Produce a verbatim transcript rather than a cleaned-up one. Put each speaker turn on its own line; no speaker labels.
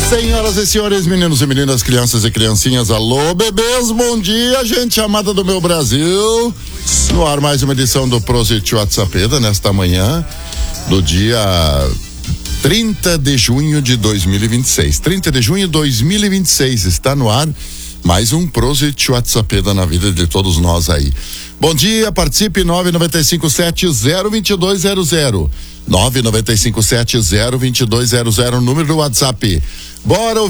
Senhoras e senhores, meninos e meninas, crianças e criancinhas, alô bebês, bom dia, gente amada do meu Brasil. No ar mais uma edição do Prosit WhatsApp nesta manhã do dia trinta de junho de dois mil e vinte e seis. trinta de junho de dois mil e vinte e seis, está no ar mais um Prosit WhatsApp na vida de todos nós aí. Bom dia, participe nove nove cinco sete zero dois dois zero zero. nove nove cinco sete zero dois dois zero zero, número do WhatsApp. Bora